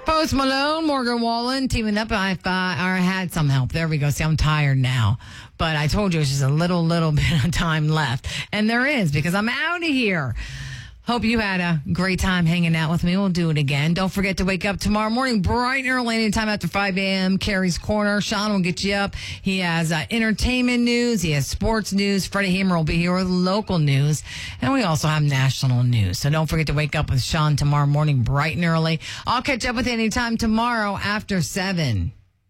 Post Malone, Morgan Wallen teaming up. I had some help. There we go. See, I'm tired now. But I told you it's just a little bit of time left. And there is, because I'm out of here. Hope you had a great time hanging out with me. We'll do it again. Don't forget to wake up tomorrow morning bright and early, anytime after 5 a.m. Carrie's Corner. Sean will get you up. He has entertainment news. He has sports news. Freddie Hamer will be here with local news. And we also have national news. So don't forget to wake up with Sean tomorrow morning bright and early. I'll catch up with you anytime tomorrow after 7.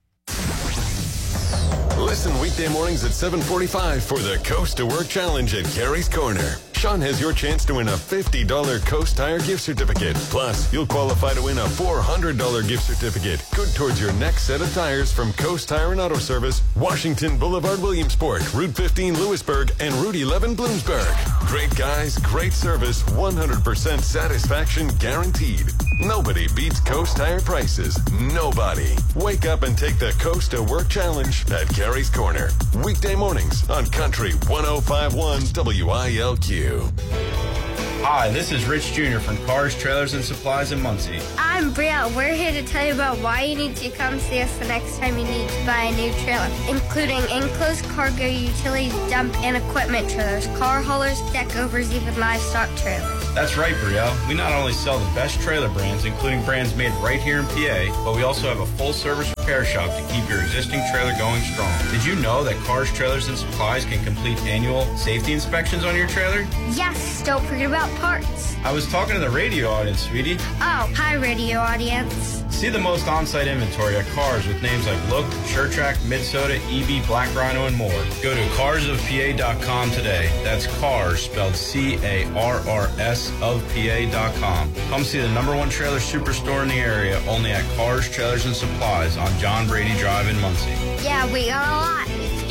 Listen weekday mornings at 7:45 for the Coast to Work Challenge at Carrie's Corner. Sean has your chance to win a $50 Coast Tire gift certificate. Plus, you'll qualify to win a $400 gift certificate. Good towards your next set of tires from Coast Tire and Auto Service, Washington Boulevard, Williamsport, Route 15, Lewisburg, and Route 11, Bloomsburg. Great guys, great service, 100% satisfaction guaranteed. Nobody beats Coast Tire prices. Nobody. Wake up and take the Coast to Work Challenge at Carrie's Corner. Weekday mornings on Country 105.1 WILQ. Hi, this is Rich Jr. from Cars, Trailers, and Supplies in Muncie. I'm Brielle. We're here to tell you about why you need to come see us the next time you need to buy a new trailer, including enclosed cargo, utility dump, and equipment trailers, car haulers, deck overs, even livestock trailers. That's right, Brielle. We not only sell the best trailer brands, including brands made right here in PA, but we also have a full-service repair shop to keep your existing trailer going strong. Did you know that Cars, Trailers, and Supplies can complete annual safety inspections on your trailer? Yes, don't forget about parts. I was talking to the radio audience, sweetie. Oh, hi, radio audience. See the most on-site inventory at Cars with names like Look, SureTrack, Midsoda, EB, Black Rhino, and more. Go to carsofpa.com today. That's Cars, spelled C-A-R-R-S of PA.com. Come see the #1 trailer superstore in the area, only at Cars, Trailers, and Supplies on John Brady Drive in Muncie. Yeah, we got a lot.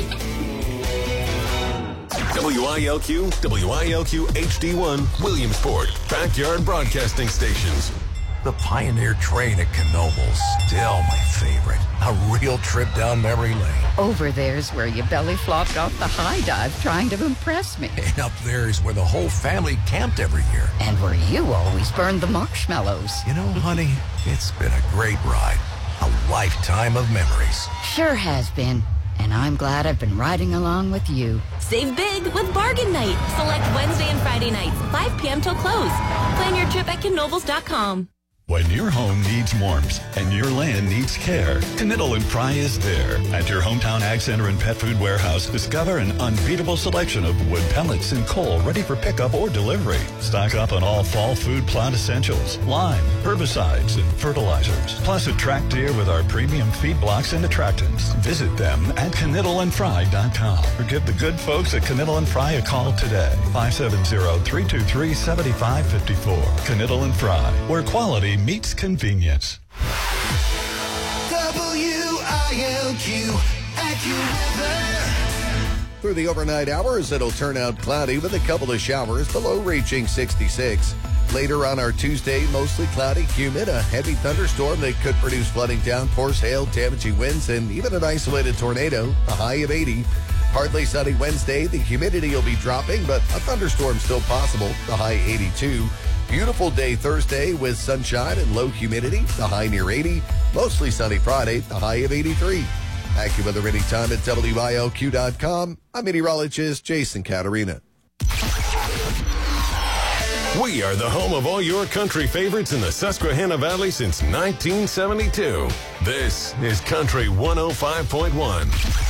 WILQ, WILQ HD1, Williamsport, Backyard Broadcasting Stations. The Pioneer train at Knoebels, still my favorite. A real trip down memory lane. Over there's where you belly flopped off the high dive trying to impress me. And up there's where the whole family camped every year. And where you always burned the marshmallows. You know, honey, it's been a great ride. A lifetime of memories. Sure has been. And I'm glad I've been riding along with you. Save big with Bargain Night. Select Wednesday and Friday nights, 5 p.m. till close. Plan your trip at Knoebels.com. When your home needs warmth and your land needs care, Kniddle and Fry is there. At your hometown Ag Center and Pet Food Warehouse, discover an unbeatable selection of wood pellets and coal ready for pickup or delivery. Stock up on all fall food plot essentials, lime, herbicides, and fertilizers. Plus attract deer with our premium feed blocks and attractants. Visit them at KniddleandFry.com or give the good folks at Kniddle and Fry a call today. 570-323-7554. Kniddle and Fry, where quality meets convenience. WILQ AccuWeather. Through the overnight hours, it'll turn out cloudy with a couple of showers, the low reaching 66. Later on our Tuesday, mostly cloudy, humid, a heavy thunderstorm that could produce flooding downpours, hail, damaging winds, and even an isolated tornado, a high of 80. Partly sunny Wednesday, the humidity will be dropping, but a thunderstorm still possible, the high 82. Beautiful day Thursday with sunshine and low humidity, the high near 80. Mostly sunny Friday, the high of 83. AccuWeather anytime at WILQ.com. I'm meteorologist Jason Caterina. We are the home of all your country favorites in the Susquehanna Valley since 1972. This is Country 105.1.